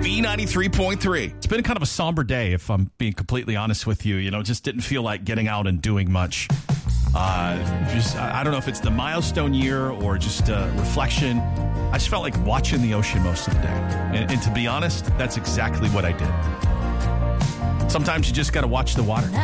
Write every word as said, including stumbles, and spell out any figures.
B ninety-three point three. It's been kind of a somber day, if I'm being completely honest with you. You know, just didn't feel like getting out and doing much. Uh, just I don't know if it's the milestone year or just uh, reflection. I just felt like watching the ocean most of the day. And, and to be honest, that's exactly what I did. Sometimes you just got to watch the water.